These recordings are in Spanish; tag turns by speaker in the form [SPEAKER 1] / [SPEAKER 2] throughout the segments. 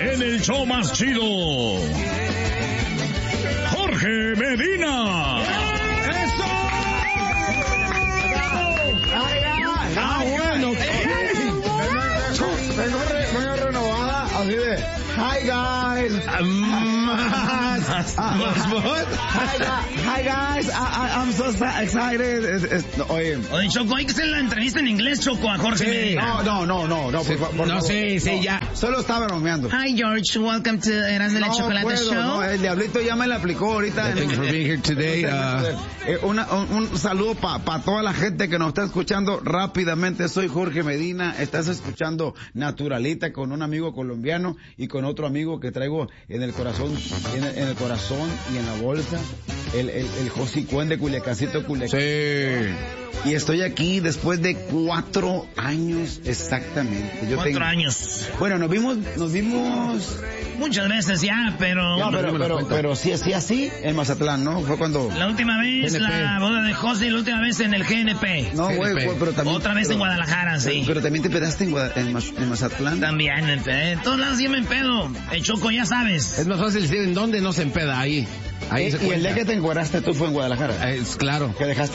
[SPEAKER 1] en el show más chido, Jorge Medina.
[SPEAKER 2] ¡Eso! Bueno. Vengo renovada, así de... Hi guys. Hi guys. I'm so excited. Oye,
[SPEAKER 3] Choco, hay que hacer la entrevista en inglés, Choco, a Jorge Medina.
[SPEAKER 2] No, por favor.
[SPEAKER 4] Sí, ya.
[SPEAKER 2] Solo estaba bromeando.
[SPEAKER 3] Hi George, welcome to Erasmo de la Chocolate Show.
[SPEAKER 2] No, el diablito ya me la aplicó ahorita.
[SPEAKER 4] Thank you for being here today.
[SPEAKER 2] Un saludo para toda la gente que nos está escuchando rápidamente. Soy Jorge Medina. Estás escuchando Naturalita con un amigo colombiano y con otro amigo que traigo en el corazón, en el corazón y en la bolsa, el Josicuen de Culiacancito, Culiacán.
[SPEAKER 4] Sí.
[SPEAKER 2] Y estoy aquí después de 4 años exactamente.
[SPEAKER 3] 4 años.
[SPEAKER 2] Bueno, nos vimos
[SPEAKER 3] muchas veces ya, pero...
[SPEAKER 2] No, pero sí, así, en Mazatlán, ¿no? Fue cuando...
[SPEAKER 3] La última vez,
[SPEAKER 4] GNP.
[SPEAKER 3] La boda de José, y la última vez en el GNP.
[SPEAKER 2] No, güey, pero también...
[SPEAKER 3] Otra vez en Guadalajara, sí.
[SPEAKER 2] Pero también te pedaste en Mazatlán.
[SPEAKER 3] También, en todos lados yo me empedo. Choco, ya sabes.
[SPEAKER 4] Es más fácil decir en dónde no se empeda ahí. Ahí se
[SPEAKER 2] Y el
[SPEAKER 4] cuenta.
[SPEAKER 2] día que te encueraste tú fue en Guadalajara.
[SPEAKER 4] Es claro.
[SPEAKER 2] Que dejaste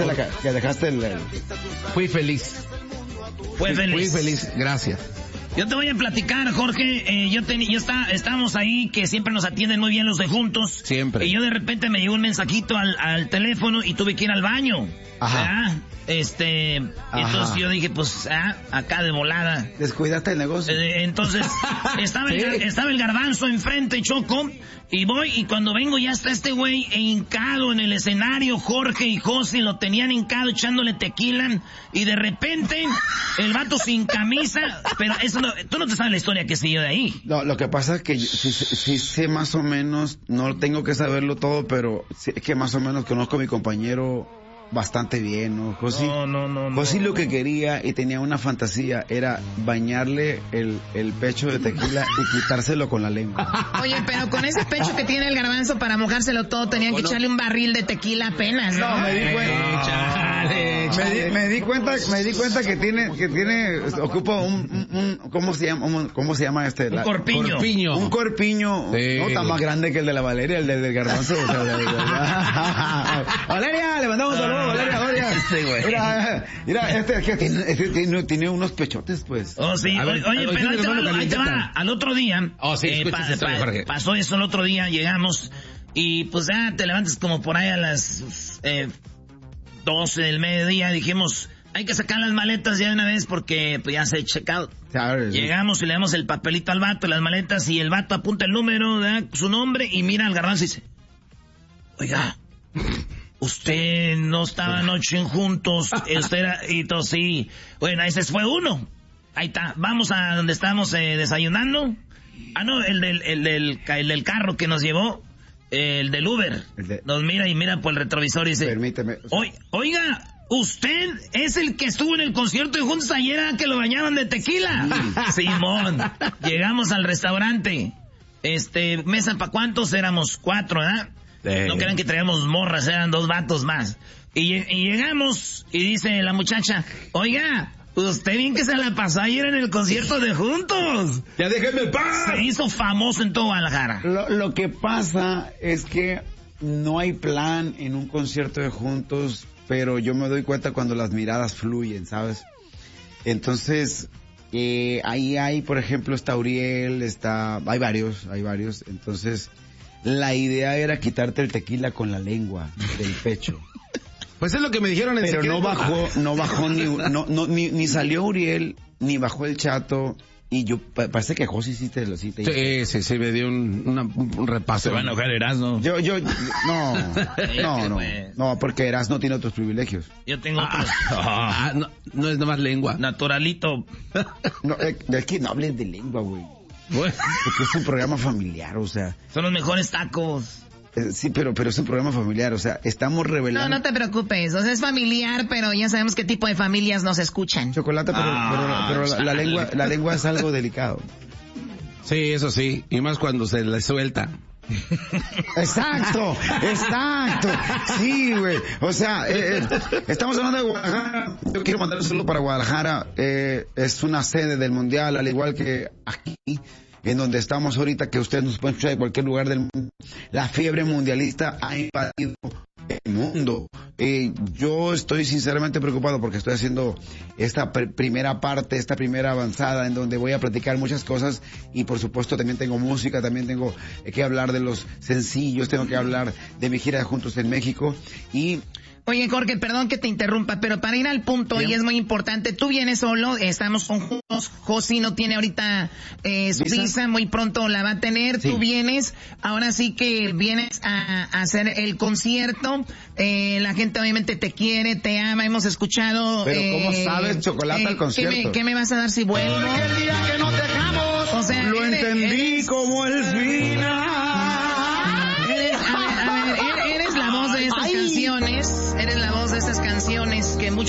[SPEAKER 4] Fui feliz.
[SPEAKER 3] Fue feliz.
[SPEAKER 4] Fui feliz, gracias.
[SPEAKER 3] Yo te voy a platicar, Jorge. Estábamos ahí, que siempre nos atienden muy bien los de Juntos.
[SPEAKER 4] Siempre.
[SPEAKER 3] Y yo de repente me llegó un mensajito al teléfono y tuve que ir al baño.
[SPEAKER 2] Ajá.
[SPEAKER 3] Entonces yo dije, pues, acá de volada.
[SPEAKER 2] Descuidaste el negocio.
[SPEAKER 3] Entonces, estaba el garbanzo enfrente, Choco, y voy, y cuando vengo ya está este güey hincado en el escenario. Jorge y José lo tenían hincado echándole tequila, y de repente el vato sin camisa, pero eso no, tú no te sabes la historia que siguió de ahí.
[SPEAKER 2] No, lo que pasa es que sí sé más o menos, no tengo que saberlo todo, pero sí, es que más o menos conozco a mi compañero bastante bien, ¿no? José,
[SPEAKER 3] No.
[SPEAKER 2] José lo que quería y tenía una fantasía era bañarle el pecho de tequila y quitárselo con la lengua.
[SPEAKER 5] Oye, pero con ese pecho que tiene el garbanzo para mojárselo todo, tenían que echarle un barril de tequila apenas, ¿no?
[SPEAKER 2] No, me di cuenta. Me di cuenta que tiene ocupa un ¿cómo se llama este?
[SPEAKER 3] Un corpiño.
[SPEAKER 2] Un corpiño.
[SPEAKER 4] Sí.
[SPEAKER 2] No tan más grande que el de la Valeria, el del garbanzo. O sea, Valeria, le mandamos saludos, Valeria.
[SPEAKER 3] Sí, güey.
[SPEAKER 2] Mira, tiene unos pechotes, pues.
[SPEAKER 3] Oh, sí.
[SPEAKER 4] A ver,
[SPEAKER 3] Oye, pero ahí te va.
[SPEAKER 4] calientita.
[SPEAKER 3] Al otro día,
[SPEAKER 4] Sí, escucha esa historia, Jorge.
[SPEAKER 3] pasó eso el otro día, llegamos, y pues ya te levantas como por ahí a las 12 del mediodía, dijimos, hay que sacar las maletas ya de una vez porque pues, ya se ha checado. Llegamos y le damos el papelito al vato, las maletas, y el vato apunta el número, ¿verdad? Su nombre, y mira al garbanzo y dice, oiga, usted no estaba anoche en Juntos, usted era, y todo, sí. Bueno, ese fue uno. Ahí está, vamos a donde estábamos desayunando. No, el del carro que nos llevó, el del Uber. Nos mira y mira por el retrovisor y dice,
[SPEAKER 2] permíteme.
[SPEAKER 3] Oiga, usted es el que estuvo en el concierto de Juntos ayer, que lo bañaban de tequila. Simón. Llegamos al restaurante. Mesa para cuántos éramos, 4, ¿verdad? No crean que traíamos morras, eran 2 vatos más. Y llegamos y dice la muchacha, oiga, usted bien que se la pasó ayer en el concierto de Juntos.
[SPEAKER 2] Ya déjenme en paz.
[SPEAKER 3] Se hizo famoso en todo Guadalajara.
[SPEAKER 2] Lo que pasa es que no hay plan en un concierto de Juntos, pero yo me doy cuenta cuando las miradas fluyen, ¿sabes? Entonces, ahí hay, por ejemplo, está Uriel, hay varios, entonces la idea era quitarte el tequila con la lengua del pecho.
[SPEAKER 4] Pues es lo que me dijeron en
[SPEAKER 2] Pero
[SPEAKER 4] secreto.
[SPEAKER 2] no bajó ni salió Uriel, ni bajó el Chato, y yo, parece que José sí te
[SPEAKER 4] Sí, me dio un repaso.
[SPEAKER 3] Se va a enojar Erasmo.
[SPEAKER 2] No, porque Erasmo tiene otros privilegios.
[SPEAKER 3] Yo tengo otros.
[SPEAKER 4] No es nomás lengua.
[SPEAKER 3] Naturalito.
[SPEAKER 2] No, es que no hables de lengua, güey. Porque es un programa familiar, o sea.
[SPEAKER 3] Son los mejores tacos.
[SPEAKER 2] Sí, pero es un programa familiar, o sea, estamos revelando...
[SPEAKER 5] No te preocupes, o sea, es familiar, pero ya sabemos qué tipo de familias nos escuchan.
[SPEAKER 2] Chocolate, pero la lengua es algo delicado.
[SPEAKER 4] Sí, eso sí, y más cuando se le suelta.
[SPEAKER 2] Exacto. Sí, güey. O sea, estamos hablando de Guadalajara. Yo quiero mandar un saludo para Guadalajara. Es una sede del Mundial, al igual que aquí. en donde estamos ahorita, que ustedes nos pueden escuchar de cualquier lugar del mundo. La fiebre mundialista ha invadido el mundo. Yo estoy sinceramente preocupado porque estoy haciendo esta primera parte, esta primera avanzada en donde voy a platicar muchas cosas y por supuesto también tengo música, también tengo que hablar de los sencillos, tengo que hablar de mi gira de Juntos en México y...
[SPEAKER 5] Oye, Jorge, perdón que te interrumpa, pero para ir al punto, y es muy importante, tú vienes solo, estamos conjuntos, Josi no tiene ahorita su visa, muy pronto la va a tener, tú vienes, ahora sí que vienes a hacer el concierto, la gente obviamente te quiere, te ama, hemos escuchado...
[SPEAKER 2] Pero ¿cómo sabes, Chocolata, el concierto?
[SPEAKER 5] ¿Qué me vas a dar si vuelvo?
[SPEAKER 2] El día que nos dejamos,
[SPEAKER 5] o sea,
[SPEAKER 2] lo entendí como el final.
[SPEAKER 5] Eres la voz de estas canciones, eres la voz de estas canciones que muchos